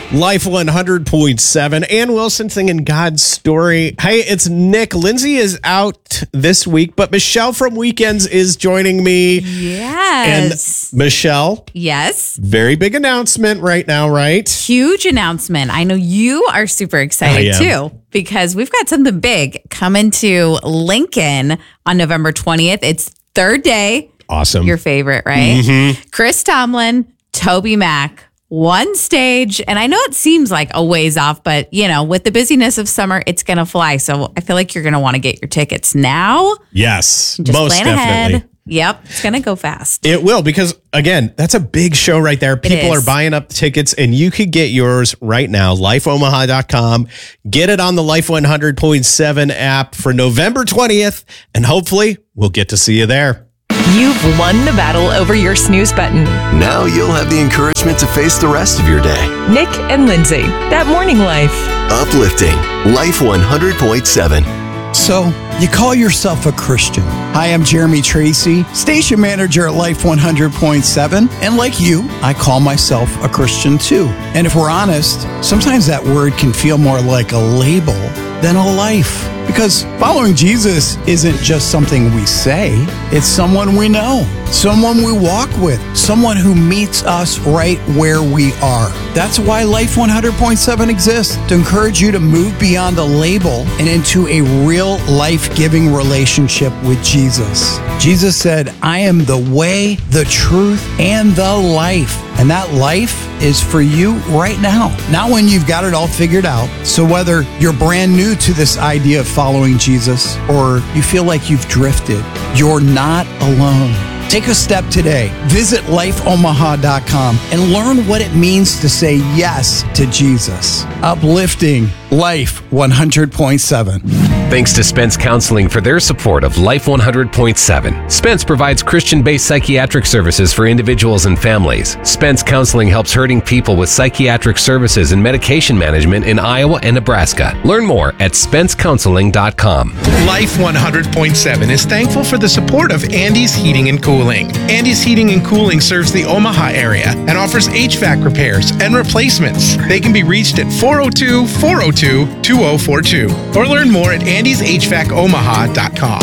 Life 100.7. Ann Wilson singing God's Story. Hey, it's Nick. Lindsay is out this week, but Michelle from Weekends is joining me. Yes. And Michelle. Yes. Very big announcement right now, right? Huge announcement. I know you are super excited too, because we've got something big coming to Lincoln on November 20th. It's Third Day. Awesome. Your favorite, right? Mm-hmm. Chris Tomlin, Toby Mac. One stage, and I know it seems like a ways off, but you know, with the busyness of summer, it's going to fly. So I feel like you're going to want to get your tickets now. Yes, Just most plan definitely. ahead. Yep, it's going to go fast. It will, because again, that's a big show right there. People are buying up tickets, and you could get yours right now. LifeOmaha.com. Get it on the Life 100.7 app for November 20th, and hopefully we'll get to see you there. You've won the battle over your snooze button. Now you'll have the encouragement to face the rest of your day. Nick and Lindsay, that morning life. Uplifting Life 100.7. So, you call yourself a Christian. Hi, I'm Jeremy Tracy, station manager at Life 100.7. And like you, I call myself a Christian too. And if we're honest, sometimes that word can feel more like a label than a life. Because following Jesus isn't just something we say, it's someone we know, someone we walk with, someone who meets us right where we are. That's why Life 100.7 exists, to encourage you to move beyond a label and into a real life-giving relationship with Jesus. Jesus said, I am the way, the truth, and the life. And that life is for you right now, not when you've got it all figured out. So whether you're brand new to this idea of following Jesus or you feel like you've drifted, you're not alone. Take a step today. Visit lifeomaha.com and learn what it means to say yes to Jesus. Uplifting Life 100.7. Thanks to Spence Counseling for their support of Life 100.7. Spence provides Christian-based psychiatric services for individuals and families. Spence Counseling helps hurting people with psychiatric services and medication management in Iowa and Nebraska. Learn more at spencecounseling.com. Life 100.7 is thankful for the support of Andy's Heating and Cooling. Andy's Heating and Cooling serves the Omaha area and offers HVAC repairs and replacements. They can be reached at 402-402-2042 or learn more at andyshvacomaha.com.